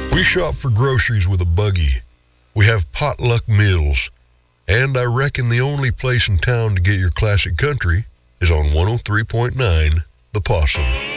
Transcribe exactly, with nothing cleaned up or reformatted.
We shop for groceries with a buggy. We have potluck meals. And I reckon the only place in town to get your classic country is on one oh three point nine The Possum.